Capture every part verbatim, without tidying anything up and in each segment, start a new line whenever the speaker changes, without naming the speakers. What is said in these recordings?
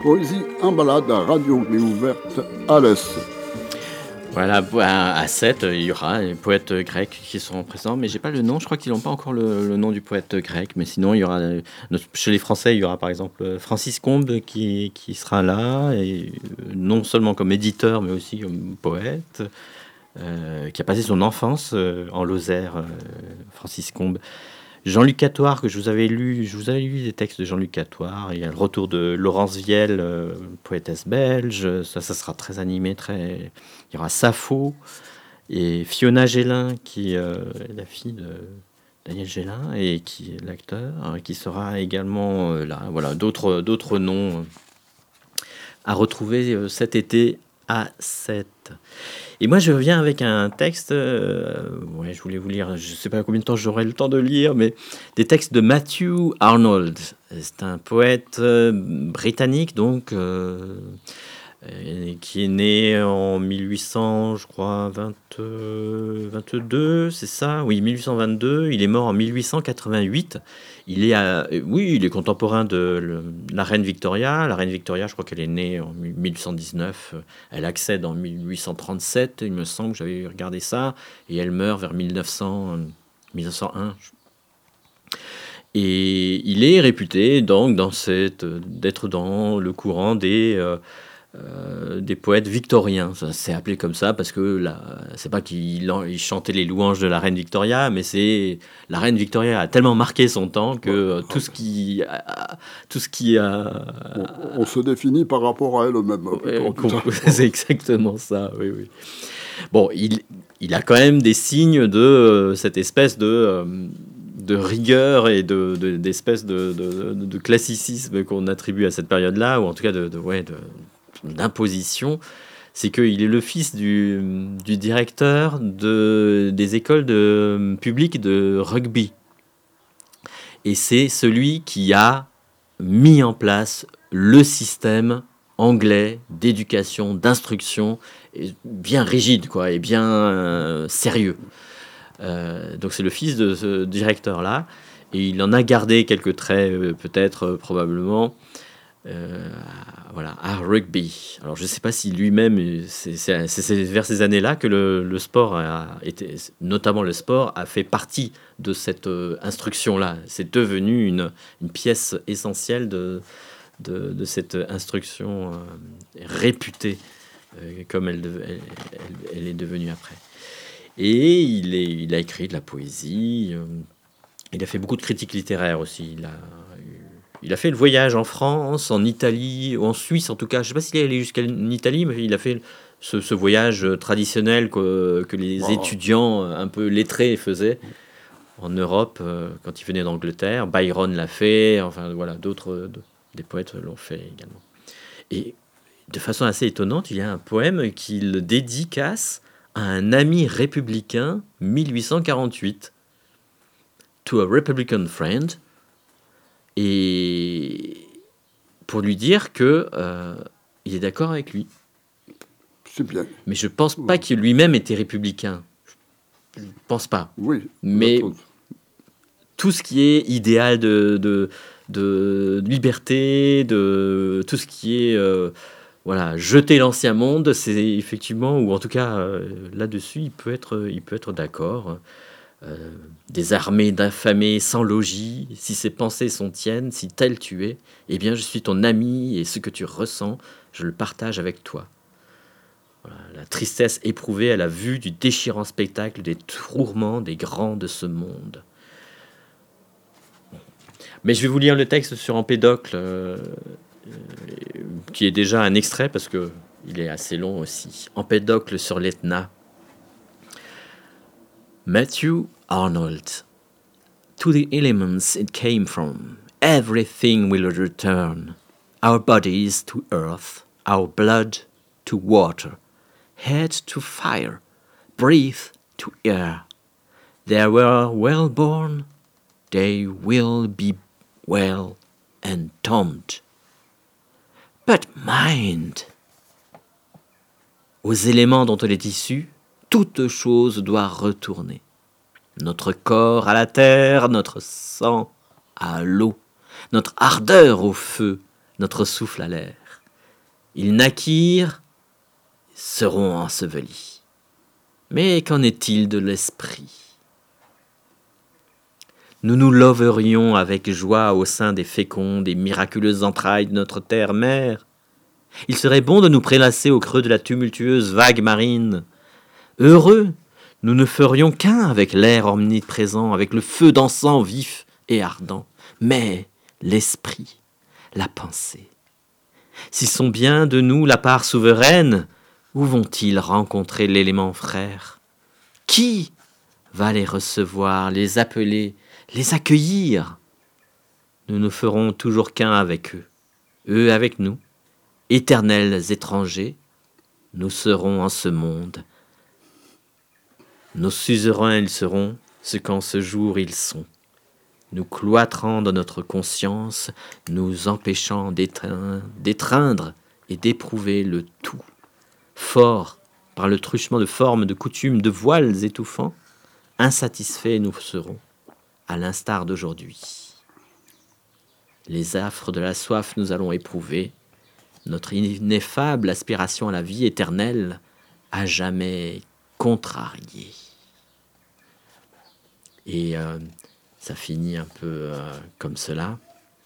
Poésie en balade à Radio Grille Ouverte à l'Est.
Voilà, à Sète, il y aura les poètes grecs qui seront présents, mais j'ai pas le nom, je crois qu'ils n'ont pas encore le, le nom du poète grec, mais sinon, il y aura, chez les Français, il y aura par exemple Francis Combes qui, qui sera là, et non seulement comme éditeur, mais aussi comme poète, euh, qui a passé son enfance euh, en Lozère, euh, Francis Combes. Jean-Luc Catoire, que je vous avais lu, je vous avais lu des textes de Jean-Luc Catoire. Il y a le retour de Laurence Vielle, euh, poétesse belge. Ça, ça sera très animé, très. Il y aura Sappho et Fiona Gélin, qui euh, est la fille de Daniel Gélin et qui est l'acteur, hein, qui sera également euh, là. Voilà, d'autres d'autres noms euh, à retrouver euh, cet été à Sète. Et moi, je reviens avec un texte. Euh, ouais, je voulais vous lire. Je ne sais pas combien de temps j'aurai le temps de lire, mais des textes de Matthew Arnold. C'est un poète euh, britannique, donc euh, euh, qui est né en mille huit cents, je crois, vingt, euh, vingt-deux, c'est ça? Oui, mille huit cent vingt-deux. Il est mort en mille huit cent quatre-vingt-huit. Il est, à, oui, il est contemporain de le, la reine Victoria. La reine Victoria, je crois qu'elle est née en mille huit cent dix-neuf. Elle accède en mille huit cent trente-sept, il me semble, que j'avais regardé ça. Et elle meurt vers mille neuf cents, mille neuf cent un. Et il est réputé donc dans cette, d'être dans le courant des... Euh, Euh, des poètes victoriens. Ça s'est appelé comme ça parce que là, c'est pas qu'il il chantait les louanges de la reine Victoria, mais c'est la reine Victoria a tellement marqué son temps que euh, tout ce qui, a, tout ce qui a,
on, on se définit par rapport à elle-même.
Euh, c'est exactement ça. Oui, oui. Bon, il, il a quand même des signes de euh, cette espèce de euh, de rigueur et de, de d'espèce de, de, de classicisme qu'on attribue à cette période-là, ou en tout cas de, de ouais de d'imposition. C'est qu'il est le fils du, du directeur de, des écoles de, publiques de rugby. Et c'est celui qui a mis en place le système anglais d'éducation, d'instruction, bien rigide, quoi, et bien euh, sérieux. Euh, donc c'est le fils de ce directeur-là, et il en a gardé quelques traits, euh, peut-être, euh, probablement, Euh, voilà, à rugby. Alors je ne sais pas si lui-même, c'est, c'est, c'est vers ces années-là que le, le sport a été, notamment le sport, a fait partie de cette euh, instruction-là. C'est devenu une, une pièce essentielle de, de, de cette instruction euh, réputée euh, comme elle, elle, elle, elle est devenue après. Et il, est, il a écrit de la poésie. Euh, il a fait beaucoup de critiques littéraires aussi. Il a Il a fait le voyage en France, en Italie, ou en Suisse en tout cas. Je ne sais pas s'il est allé jusqu'en Italie, mais il a fait ce, ce voyage traditionnel que, que les wow. étudiants un peu lettrés faisaient en Europe euh, quand ils venaient d'Angleterre. Byron l'a fait, enfin voilà, d'autres de, des poètes l'ont fait également. Et de façon assez étonnante, il y a un poème qu'il dédicace à un ami républicain, mille huit cent quarante-huit. To a Republican friend. Et pour lui dire que euh, il est d'accord avec lui.
C'est bien.
Mais je pense pas oui. qu'il lui-même était républicain. Je pense pas.
Oui.
Mais tout ce qui est idéal de, de, de liberté, de tout ce qui est euh, voilà, jeter l'ancien monde, c'est effectivement, ou en tout cas euh, là-dessus, il peut être, il peut être d'accord. Euh, des armées d'affamés sans logis, si ces pensées sont tiennes, si tel tu es, eh bien je suis ton ami et ce que tu ressens, je le partage avec toi. Voilà, la tristesse éprouvée à la vue du déchirant spectacle des tourments des grands de ce monde. Mais je vais vous lire le texte sur Empédocle, euh, euh, qui est déjà un extrait parce que il est assez long aussi. Empédocle sur l'Etna. Matthew Arnold. To the elements it came from, everything will return. Our bodies to earth, our blood to water, head to fire, breath to air. They were well born, they will be well entombed. But mind, aux éléments dont elle est issue, toute chose doit retourner. Notre corps à la terre, notre sang à l'eau, notre ardeur au feu, notre souffle à l'air. Ils naquirent, seront ensevelis. Mais qu'en est-il de l'esprit ? Nous nous loverions avec joie au sein des fécondes et miraculeuses entrailles de notre terre-mère. Il serait bon de nous prélasser au creux de la tumultueuse vague marine. Heureux, nous ne ferions qu'un avec l'air omniprésent, avec le feu dansant, vif et ardent. Mais l'esprit, la pensée, s'ils sont bien de nous la part souveraine, où vont-ils rencontrer l'élément frère ? Qui va les recevoir, les appeler, les accueillir ? Nous ne ferons toujours qu'un avec eux, eux avec nous, éternels étrangers, nous serons en ce monde. Nos suzerains ils seront ce qu'en ce jour ils sont, nous cloîtrant dans notre conscience, nous empêchant d'étreindre, d'étreindre et d'éprouver le tout. Forts par le truchement de formes, de coutumes, de voiles étouffants, insatisfaits nous serons, à l'instar d'aujourd'hui. Les affres de la soif nous allons éprouver, notre ineffable aspiration à la vie éternelle, à jamais contrariée. Et euh, ça finit un peu euh, comme cela.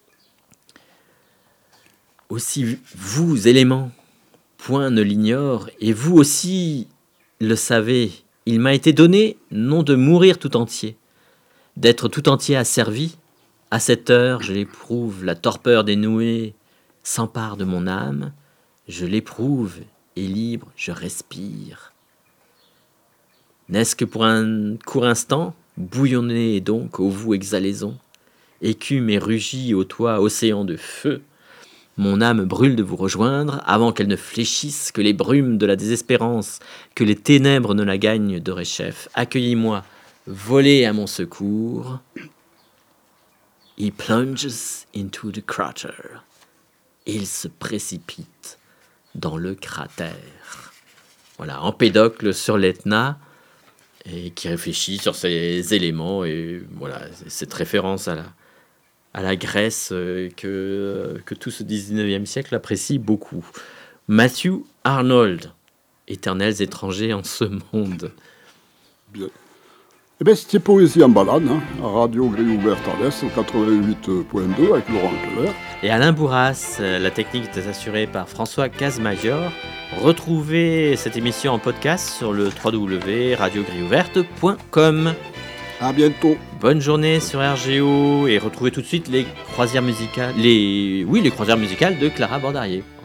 Aussi, vous, éléments, point ne l'ignore, et vous aussi le savez, il m'a été donné, non de mourir tout entier, d'être tout entier asservi. À cette heure, je l'éprouve, la torpeur des nuées s'empare de mon âme, je l'éprouve, et libre, je respire. N'est-ce que pour un court instant, bouillonnez donc, ô vous exhalaisons, écume et rugit au toit, océan de feu, mon âme brûle de vous rejoindre, avant qu'elle ne fléchisse, que les brumes de la désespérance, que les ténèbres ne la gagnent de réchef. Accueillez-moi, volez à mon secours. He plunges into the crater. Il se précipite dans le cratère. Voilà, Empédocle sur l'Etna, et qui réfléchit sur ces éléments, et voilà, cette référence à la, à la Grèce euh, que, euh, que tout ce dix-neuvième siècle apprécie beaucoup. Matthew Arnold, Éternels étrangers en ce monde.
Bien. Eh bien, c'était Poésie en balade, hein, à Radio Grille Ouverte à l'Est, au quatre-vingt-huit point deux avec Laurent Keller.
Et Alain Bourras, la technique est assurée par François Casmajor. Retrouvez cette émission en podcast sur le w w w point radio grille ouverte point com.
À bientôt.
Bonne journée sur R G O et retrouvez tout de suite les croisières musicales, les oui les croisières musicales de Clara Bordarier.